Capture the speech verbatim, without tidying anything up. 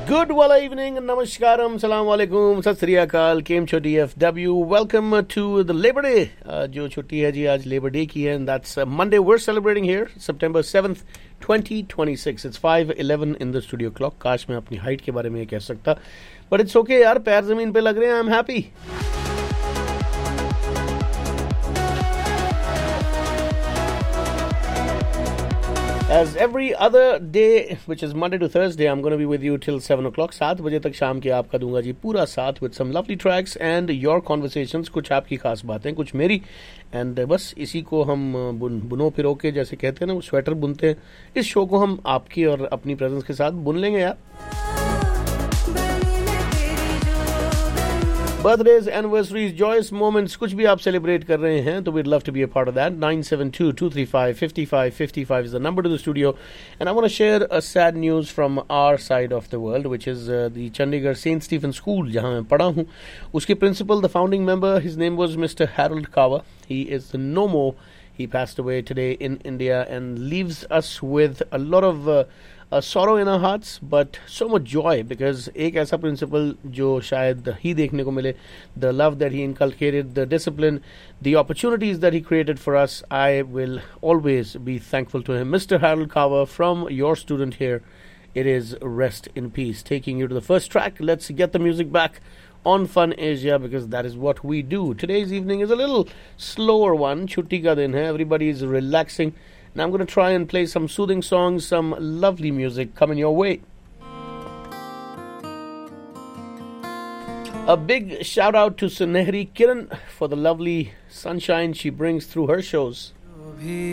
Good wala evening, namaskaram, salam alaikum, sat sri akal, केम छो D F W. Welcome to the Labor Day. uh, जो छुट्टी है जी आज Labor Day की है, and that's uh, Monday. We're celebrating here September seventh, twenty twenty-six. It's five eleven in the studio clock. काश मैं अपनी हाइट के बारे में ये कह सकता, but it's okay यार, पैर जमीन पे लग रहे हैं. I'm happy. As every other day, which is Monday to Thursday, I'm going to be with you till seven o'clock. सात बजे तक शाम के आपका दूंगा जी पूरा साथ with some lovely tracks and your conversations. कुछ आपकी खास बातें, कुछ मेरी, and बस इसी को हम बुन बुनो फिरो के जैसे कहते हैं ना, स्वेटर बुनते हैं. इस शो को हम आपकी और अपनी प्रेजेंस के साथ बुन लेंगे यार. Birthdays, anniversaries, joyous moments, कुछ भी आप celebrate कर रहे हैं तो we'd love to be a part of that. nine seven two, two three five, five five five five is the number to the studio. And I want to share a sad news from our side of the world, which is uh, the Chandigarh Saint Stephen School, जहाँ मैं पढ़ा हूँ. उसके principal, the founding member, his name was Mister Harold Kawa. He is no more. He passed away today in India and leaves us with a lot of uh, uh, sorrow in our hearts, but so much joy, because एक ऐसा principal जो शायद ही देखने को मिले, the love that he inculcated, the discipline, the opportunities that he created for us, I will always be thankful to him. Mister Harold Kawa, from your student here, it is Rest in Peace. Taking you to the first track, let's get the music back on Fun Asia, because that is what we do. Today's evening is a little slower one. Chutti ka din hai. Everybody is relaxing. And I'm going to try and play some soothing songs, some lovely music coming your way. A big shout out to Sunehri Kiran for the lovely sunshine she brings through her shows.